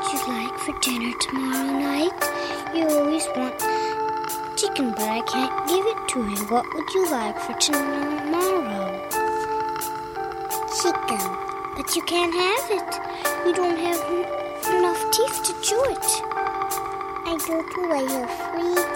would you like for dinner tomorrow night? You always want chicken, but I can't give it to you. What would you like for tomorrow? Chicken. But you can't have it. You don't have enough teeth to chew it. I go to a free